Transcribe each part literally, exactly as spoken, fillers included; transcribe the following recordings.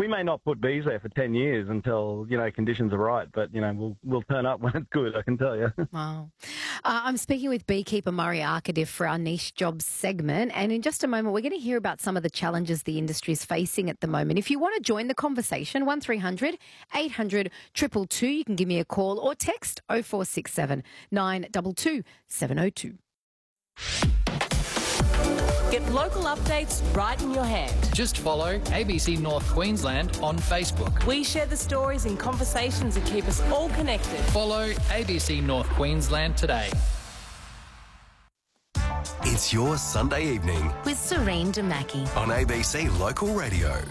we may not put bees there for ten years until, you know, conditions are right, but, you know, we'll we'll turn up when it's good, I can tell you. Wow. Uh, I'm speaking with beekeeper Murray Arcadiff for our Niche Jobs segment, and in just a moment we're going to hear about some of the challenges the industry is facing at the moment. If you want to join the conversation, one three hundred eight hundred two two two, you can give me a call or text oh four six seven nine two two seven oh two. Get local updates right in your hand. Just follow A B C North Queensland on Facebook. We share the stories and conversations that keep us all connected. Follow A B C North Queensland today. It's your Sunday evening with Serene Demaki on A B C Local Radio.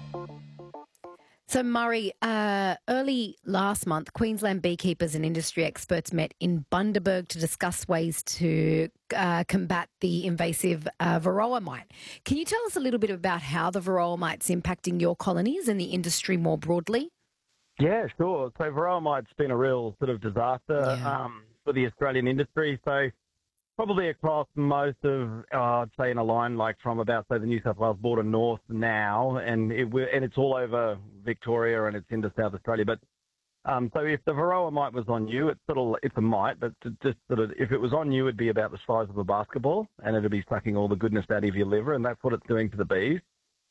So, Murray, uh, early last month, Queensland beekeepers and industry experts met in Bundaberg to discuss ways to uh, combat the invasive uh, varroa mite. Can you tell us a little bit about how the varroa mite's impacting your colonies and the industry more broadly? Yeah, sure. So varroa mite's been a real sort of disaster Yeah. um, for the Australian industry. So probably across most of, uh, I'd say in a line like from about, say, the New South Wales border north now, and it will- and it's all over Victoria and it's into South Australia. But um, so if the varroa mite was on you, it's sort of it's a mite, but to just sort of if it was on you, it'd be about the size of a basketball, and it'd be sucking all the goodness out of your liver, and that's what it's doing to the bees.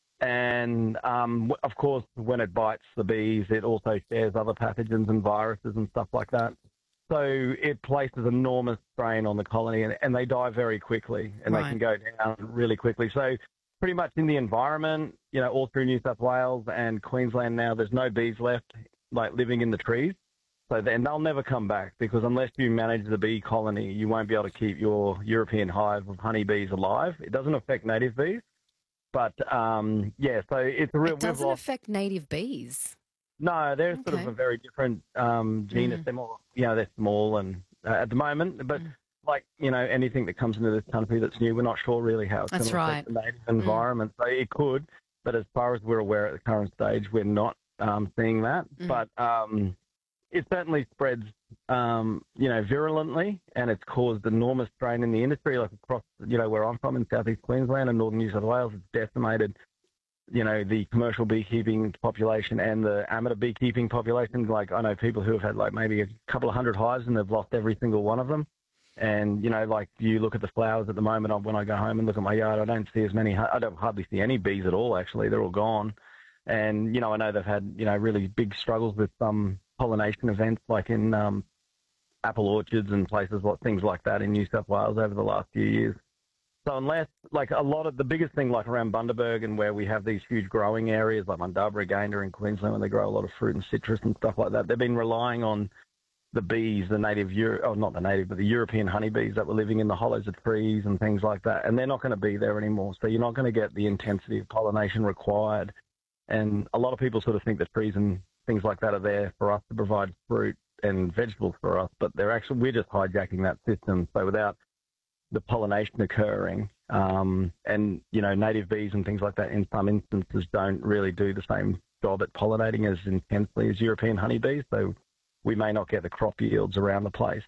And um, w- of course, when it bites the bees, it also shares other pathogens and viruses and stuff like that. So it places enormous strain on the colony, and, and they die very quickly, and Right. they can go down really quickly. So pretty much in the environment, you know, all through New South Wales and Queensland now, there's no bees left, like living in the trees. So then they'll never come back, because unless you manage the bee colony, you won't be able to keep your European hive of honeybees alive. It doesn't affect native bees, but um, yeah, so it's a real. It doesn't we've lost, affect native bees. no, they're sort Okay. of a very different um, genus. Mm. They're more, you know, they're small and uh, at the moment, but Mm. like, you know, anything that comes into this country that's new, we're not sure really how it's going That's to affect right. the native environment. So it could, but as far as we're aware at the current stage, we're not um, seeing that. Mm. But um, it certainly spreads, um, you know, virulently, and it's caused enormous strain in the industry, like across, you know, where I'm from in southeast Queensland and northern New South Wales. It's decimated, you know, the commercial beekeeping population and the amateur beekeeping population. Like, I know people who have had like maybe a couple of hundred hives and they've lost every single one of them. And, you know, like you look at the flowers at the moment, when I go home and look at my yard, I don't see as many, I don't hardly see any bees at all, actually. They're all gone. And, you know, I know they've had, you know, really big struggles with some pollination events, like in um, apple orchards and places, like things like that in New South Wales over the last few years. So unless, like a lot of, the biggest thing like around Bundaberg and where we have these huge growing areas like Mundabra, Gayndah in Queensland, where they grow a lot of fruit and citrus and stuff like that, they've been relying on the bees, the native, Euro, oh, not the native, but the European honeybees that were living in the hollows of trees and things like that, and they're not going to be there anymore. So you're not going to get the intensity of pollination required. And a lot of people sort of think that trees and things like that are there for us to provide fruit and vegetables for us, but they're actually, we're just hijacking that system. So without the pollination occurring, um, and, you know, native bees and things like that in some instances don't really do the same job at pollinating as intensely as European honeybees. So we may not get the crop yields around the place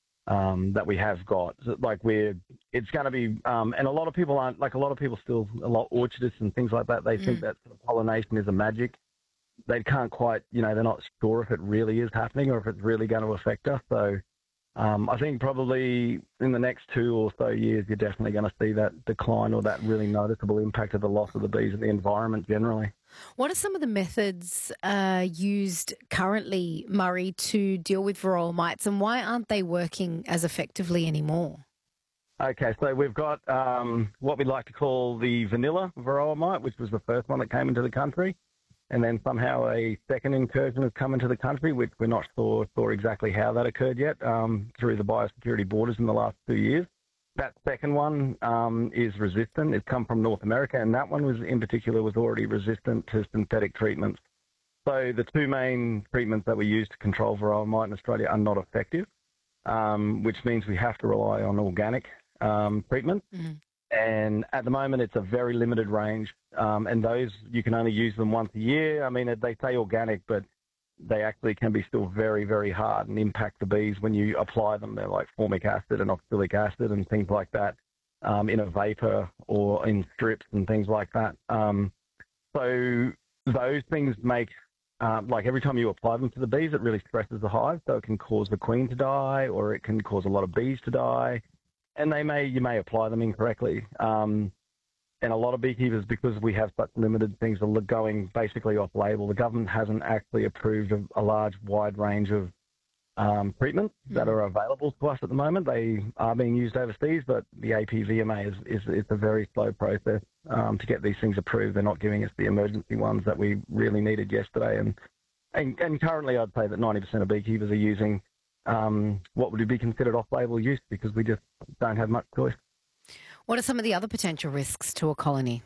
um, that we have got. So, like we're, it's going to be, um, and a lot of people aren't, like a lot of people still, a lot orchardists and things like that, they think Mm. that sort of pollination is a magic. They can't quite, you know, they're not sure if it really is happening or if it's really going to affect us. So um, I think probably in the next two or so years, you're definitely going to see that decline or that really noticeable impact of the loss of the bees in the environment generally. What are some of the methods uh, used currently, Murray, to deal with varroa mites, and why aren't they working as effectively anymore? Okay, so we've got um, what we like to call the vanilla varroa mite, which was the first one that came into the country. And then somehow a second incursion has come into the country, which we're not sure, sure exactly how that occurred yet, um, through the biosecurity borders in the last two years. That second one um, is resistant. It's come from North America, and that one was in particular was already resistant to synthetic treatments. So the two main treatments that we use to control varroa mite in Australia are not effective, um, which means we have to rely on organic um, treatment. Mm. And at the moment, it's a very limited range, um, and those, you can only use them once a year. I mean, they say organic, but they actually can be still very, very hard and impact the bees when you apply them. They're like formic acid and oxalic acid and things like that um, in a vapor or in strips and things like that. Um, so those things make, um, like every time you apply them to the bees, it really stresses the hive, so it can cause the queen to die, or it can cause a lot of bees to die, and they may you may apply them incorrectly. Um, and a lot of beekeepers, because we have such limited things, are going basically off label. The government hasn't actually approved a, a large, wide range of um, treatments that are available to us at the moment. They are being used overseas, but the A P V M A is, is it's a very slow process um, to get these things approved. They're not giving us the emergency ones that we really needed yesterday. And and, and currently, I'd say that ninety percent of beekeepers are using um, what would be considered off-label use because we just don't have much choice. What are some of the other potential risks to a colony?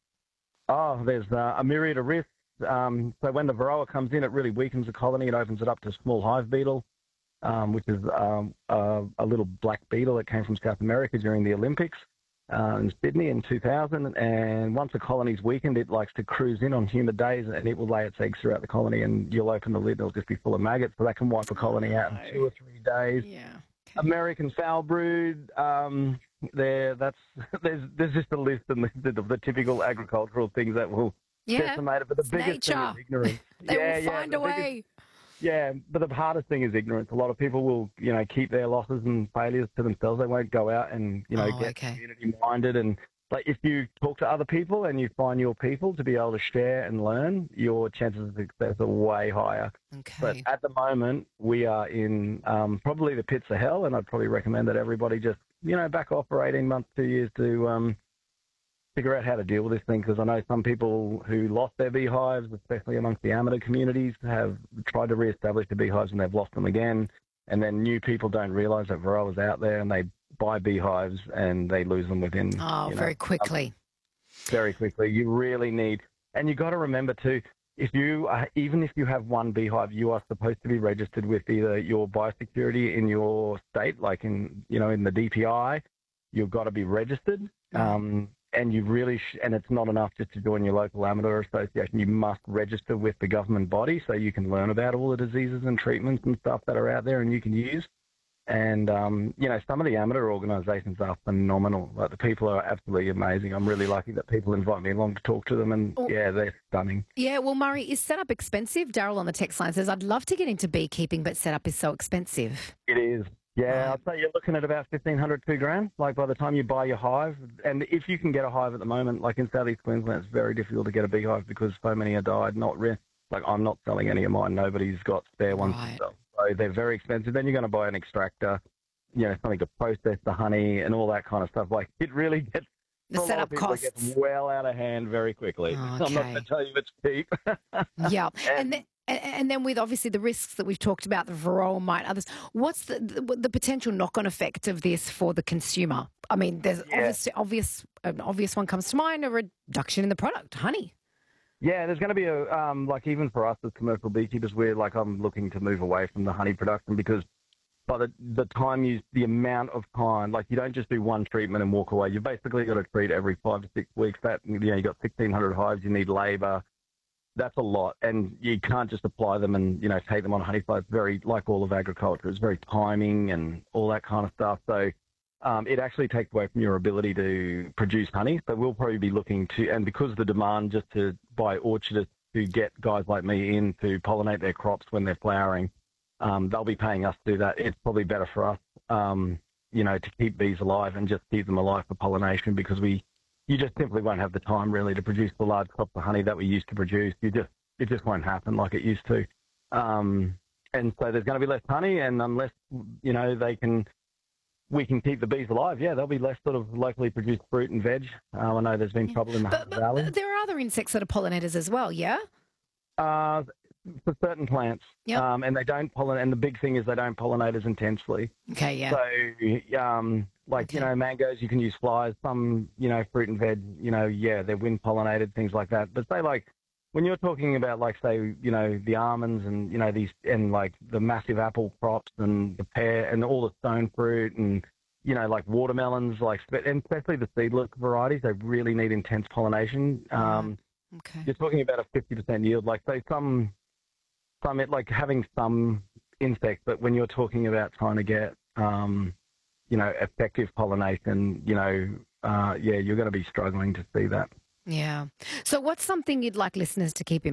Oh, there's uh, a myriad of risks. Um, so when the varroa comes in, it really weakens the colony. It opens it up to small hive beetle, um, which is um, a, a little black beetle that came from South America during the Olympics uh, in Sydney in two thousand. And once the colony's weakened, it likes to cruise in on humid days, and it will lay its eggs throughout the colony, and you'll open the lid, and it'll just be full of maggots. So that can wipe a colony out in two or three days. Yeah. Okay. American foul brood, um, there. That's there's there's just a list and the, the typical agricultural things that will Yeah. decimate it. But the It's biggest nature. thing is ignorance. They yeah, will yeah, find the a biggest- way. Yeah, but the hardest thing is ignorance. A lot of people will, you know, keep their losses and failures to themselves. They won't go out and, you know, Oh, get okay. community minded. And like, if you talk to other people and you find your people to be able to share and learn, your chances of success are way higher. But Okay. at the moment, we are in um, probably the pits of hell, and I'd probably recommend that everybody just, you know, back off for eighteen months, two years to um, figure out how to deal with this thing, because I know some people who lost their beehives, especially amongst the amateur communities, have tried to re-establish the beehives and they've lost them again. And then new people don't realise that varroa is out there, and they buy beehives and they lose them within Oh, you know, very quickly. very quickly. You really need, and you got to remember too, if you uh, even if you have one beehive, you are supposed to be registered with either your biosecurity in your state, like in you know in the D P I. You've got to be registered, um, and you really sh- and it's not enough just to join your local amateur association. You must register with the government body so you can learn about all the diseases and treatments and stuff that are out there and you can use. And, um, you know, some of the amateur organisations are phenomenal. Like, the people are absolutely amazing. I'm really lucky that people invite me along to talk to them, and, Oh. yeah, they're stunning. Yeah, well, Murray, is setup expensive? Daryl on the text line says, I'd love to get into beekeeping, but setup is so expensive. It is. Yeah, Right. I'd say you're looking at about fifteen hundred, two grand, like by the time you buy your hive. And if you can get a hive at the moment, like in South East Queensland, it's very difficult to get a beehive because so many are died. Not re- Like, I'm not selling any of mine. Nobody's got spare ones Right. to sell. So they're very expensive. Then you're going to buy an extractor, you know, something to process the honey and all that kind of stuff. Like, it really gets, The for a lot setup of people, it costs. gets well out of hand very quickly. I'm not Okay. going to tell you it's cheap. Yeah. And And- then, and then with obviously the risks that we've talked about, the varroa mite, others, what's the, the, the potential knock-on effect of this for the consumer? I mean, there's Yeah. obvious, obvious, an obvious one comes to mind, a reduction in the product, honey. Yeah, there's going to be a, um, like, even for us as commercial beekeepers, we're like, I'm looking to move away from the honey production because by the, the time you, the amount of time, like, you don't just do one treatment and walk away. You've basically got to treat every five to six weeks. That, you know, you've got sixteen hundred hives, you need labour. That's a lot. And you can't just apply them and, you know, take them on honey flow. It's very, like all of agriculture, it's very timing and all that kind of stuff. So, Um, it actually takes away from your ability to produce honey. So we'll probably be looking to, and because of the demand just to buy orchardists to get guys like me in to pollinate their crops when they're flowering, um, they'll be paying us to do that. It's probably better for us, um, you know, to keep bees alive and just keep them alive for pollination because we, you just simply won't have the time really to produce the large crops of honey that we used to produce. You just, it just won't happen like it used to. Um, and so there's going to be less honey, and unless, you know, they can, we can keep the bees alive, yeah, there'll be less sort of locally produced fruit and veg. Uh, I know there's been trouble in the But, Hunter but, Valley. but there are other insects that are pollinators as well, yeah? Uh, for certain plants, Yep. um, and they don't pollinate. And the big thing is they don't pollinate as intensely. Okay, yeah. So, um, like Okay. you know, mangoes you can use flies. Some, you know, fruit and veg, you know, yeah, they're wind pollinated, things like that. But say like when you're talking about like say, you know, the almonds and you know these and like the massive apple crops and the pear and all the stone fruit and you know like watermelons, like and especially the seedless varieties, they really need intense pollination. Um, Okay. You're talking about a fifty percent yield, like say some, some it like having some insects, but when you're talking about trying to get, um, you know, effective pollination, you know, uh, yeah, you're going to be struggling to see that. Yeah. So what's something you'd like listeners to keep in